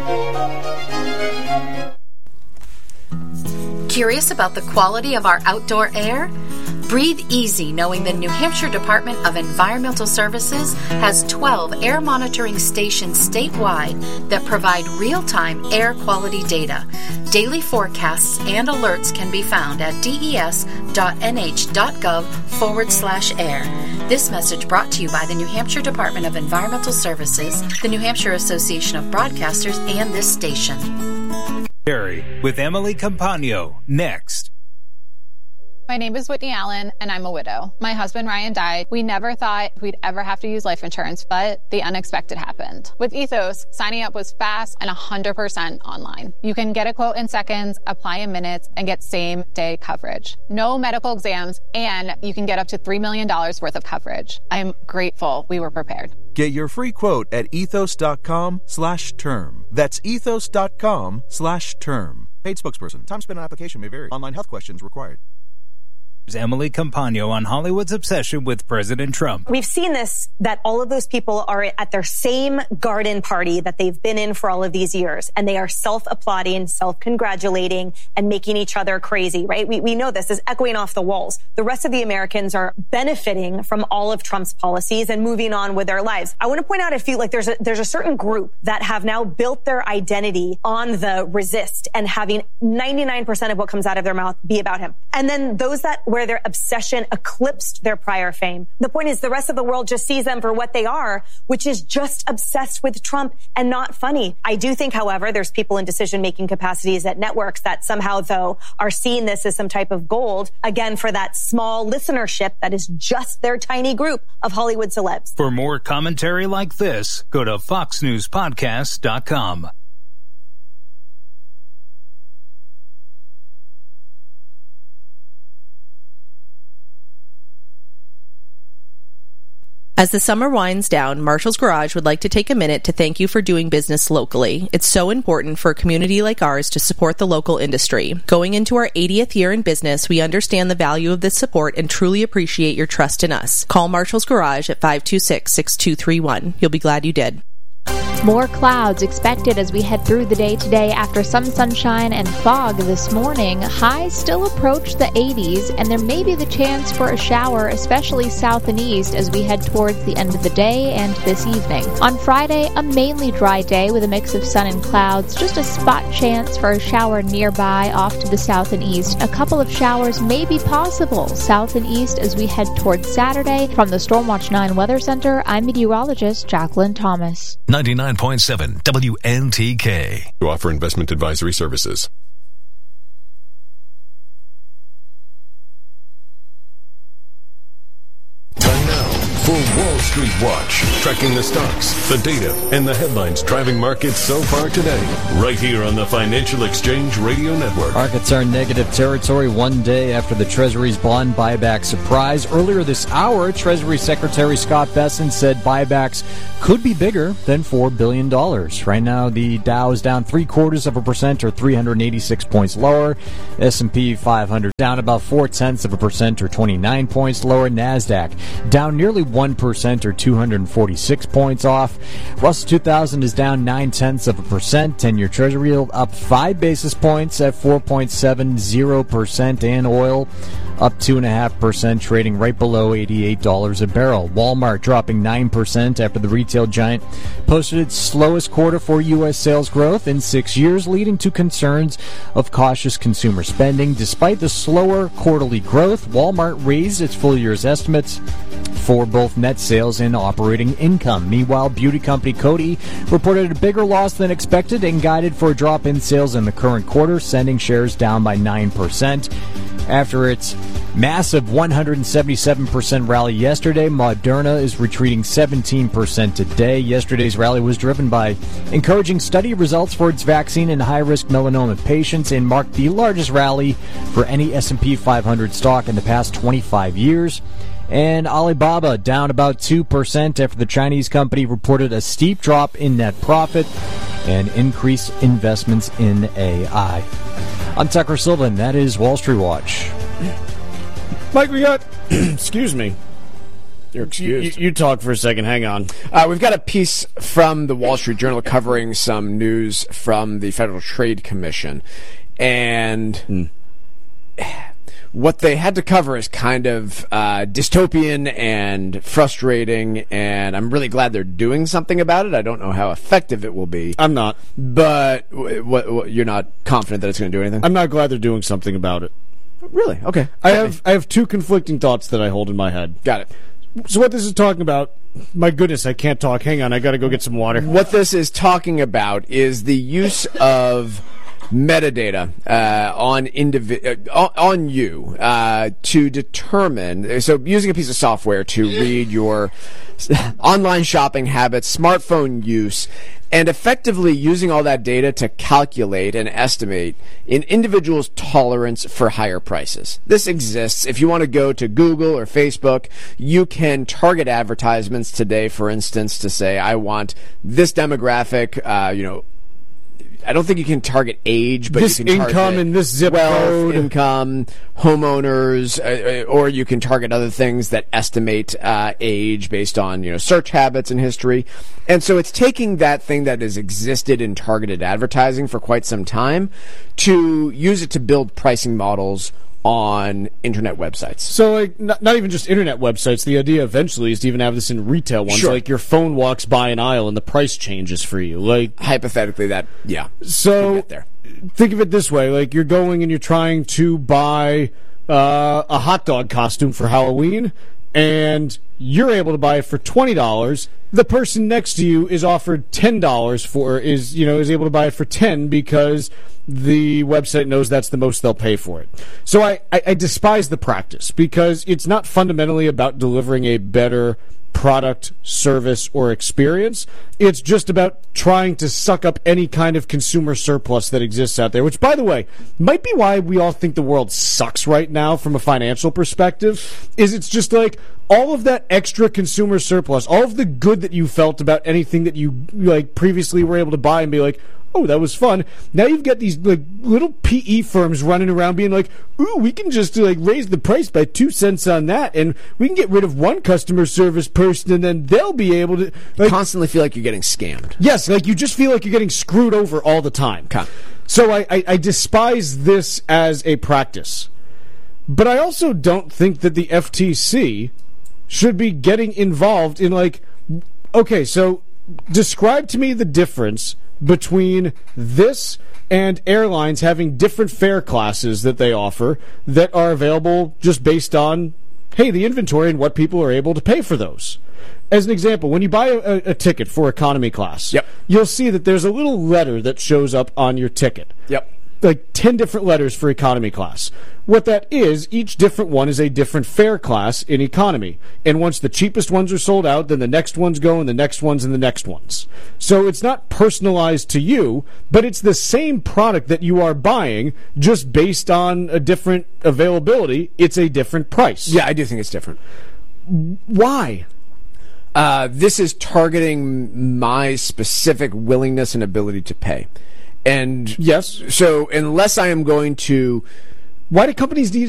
Curious about the quality of our outdoor air? Breathe easy knowing the New Hampshire Department of Environmental Services has twelve air monitoring stations statewide that provide real-time air quality data. Daily forecasts and alerts can be found at des.nh.gov forward slash air. This message brought to you by the New Hampshire Department of Environmental Services, the New Hampshire Association of Broadcasters, and this station. With Emily Campagno, next. My name is Whitney Allen, and I'm a widow. My husband, Ryan, died. We never thought we'd ever have to use life insurance, but the unexpected happened. With Ethos, signing up was fast and one hundred percent online. You can get a quote in seconds, apply in minutes, and get same-day coverage. No medical exams, and you can get up to three million dollars worth of coverage. I'm grateful we were prepared. Get your free quote at ethos.com slash term. That's ethos.com slash term. Paid spokesperson. Time spent on application may vary. Online health questions required. Emily Campagno on Hollywood's obsession with President Trump. We've seen this, that all of those people are at their same garden party that they've been in for all of these years, and they are self-applauding, self-congratulating, and making each other crazy, right? We, we know this is echoing off the walls. The rest of the Americans are benefiting from all of Trump's policies and moving on with their lives. I want to point out a few, like there's a, there's a certain group that have now built their identity on the resist and having ninety-nine percent of what comes out of their mouth be about him. And then those that where their obsession eclipsed their prior fame. The point is the rest of the world just sees them for what they are, which is just obsessed with Trump and not funny. I do think, however, there's people in decision-making capacities at networks that somehow, though, are seeing this as some type of gold, again, for that small listenership that is just their tiny group of Hollywood celebs. For more commentary like this, go to fox news podcast dot com. As the summer winds down, Marshall's Garage would like to take a minute to thank you for doing business locally. It's so important for a community like ours to support the local industry. Going into our eightieth year in business, we understand the value of this support and truly appreciate your trust in us. Call Marshall's Garage at five two six, six two three one. You'll be glad you did. More clouds expected as we head through the day today after some sunshine and fog this morning. Highs still approach the eighties, and there may be the chance for a shower, especially south and east, as we head towards the end of the day and this evening. On Friday, a mainly dry day with a mix of sun and clouds. Just a spot chance for a shower nearby off to the south and east. A couple of showers may be possible south and east as we head towards Saturday. From the Stormwatch nine Weather Center, I'm meteorologist Jacqueline Thomas. ninety-nine point seven W N T K. To offer investment advisory services. Time now for Wall Street Watch, tracking the stocks, the data, and the headlines driving markets so far today. Right here on the Financial Exchange Radio Network. Markets are in negative territory one day after the Treasury's bond buyback surprise. Earlier this hour, Treasury Secretary Scott Bessent said buybacks could be bigger than four billion dollars. Right now, the Dow is down three quarters of a percent or three hundred eighty-six points lower. S and P five hundred down about four tenths of a percent or twenty-nine points lower. NASDAQ down nearly one percent or two hundred forty-six points off. Russell two thousand is down nine tenths of a percent. ten-year Treasury yield up five basis points at four point seven zero percent, and oil up two point five percent, trading right below eighty-eight dollars a barrel. Walmart dropping nine percent after the retail giant posted its slowest quarter for U S sales growth in six years, leading to concerns of cautious consumer spending. Despite the slower quarterly growth, Walmart raised its full year's estimates for both net sales and operating income. Meanwhile, beauty company Coty reported a bigger loss than expected and guided for a drop in sales in the current quarter, sending shares down by nine percent. After its massive one hundred seventy-seven percent rally yesterday, Moderna is retreating seventeen percent today. Yesterday's rally was driven by encouraging study results for its vaccine in high-risk melanoma patients and marked the largest rally for any S and P five hundred stock in the past twenty-five years. And Alibaba down about two percent after the Chinese company reported a steep drop in net profit and increased investments in A I. I'm Tucker Sylvan. That is Wall Street Watch. Mike, we got... excuse me. You're excused. You, you, you talk for a second. Hang on. Uh, we've got a piece from the Wall Street Journal covering some news from the Federal Trade Commission. And... Hmm. What they had to cover is kind of uh, dystopian and frustrating, and I'm really glad they're doing something about it. I don't know how effective it will be. I'm not. But w- w- you're not confident that it's going to do anything? I'm not glad they're doing something about it. Really? Okay. I have I have two conflicting thoughts that I hold in my head. Got it. So what this is talking about, my goodness, I can't talk. Hang on, I got to go get some water. What this is talking about is the use of metadata uh, on indivi- uh, on you uh, to determine, so using a piece of software to read your online shopping habits, smartphone use, and effectively using all that data to calculate and estimate an individual's tolerance for higher prices. This exists. If you want to go to Google or Facebook, you can target advertisements today, for instance, to say, I want this demographic, uh, you know, I don't think you can target age, but this you can target income and this zip wealth, code, income, homeowners, uh, or you can target other things that estimate uh, age based on, you know, search habits and history. And so it's taking that thing that has existed in targeted advertising for quite some time to use it to build pricing models on internet websites. So, like, not, not even just internet websites. The idea eventually is to even have this in retail ones. Sure. Like, your phone walks by an aisle and the price changes for you. Like, hypothetically, that, yeah. So, get there. Think of it this way. Like, you're going and you're trying to buy uh, a hot dog costume for Halloween, and you're able to buy it for twenty dollars. The person next to you is offered ten dollars for, is, you know, is able to buy it for ten because the website knows that's the most they'll pay for it. So I, I, I despise the practice because it's not fundamentally about delivering a better product, service, or experience. It's just about trying to suck up any kind of consumer surplus that exists out there, which, by the way, might be why we all think the world sucks right now from a financial perspective, is it's just like all of that extra consumer surplus, all of the good that you felt about anything that you like previously were able to buy and be like, oh, that was fun. Now you've got these like little P E firms running around being like, ooh, we can just like raise the price by two cents on that, and we can get rid of one customer service person, and then they'll be able to like, constantly feel like you're getting scammed. Yes, like you just feel like you're getting screwed over all the time. Okay. So I, I, I despise this as a practice. But I also don't think that the F T C should be getting involved in like, okay, so describe to me the difference between this and airlines having different fare classes that they offer that are available just based on, hey, the inventory and what people are able to pay for those. As an example, when you buy a, a ticket for economy class, yep. you'll see that there's a little letter that shows up on your ticket. Yep. like ten different letters for economy class. What that is, each different one is a different fare class in economy. And once the cheapest ones are sold out, then the next ones go, and the next ones, and the next ones. So it's not personalized to you, but it's the same product that you are buying, just based on a different availability. It's a different price. Yeah, I do think it's different. Why? Uh, this is targeting my specific willingness and ability to pay. And yes, so unless I am going to... Why do companies need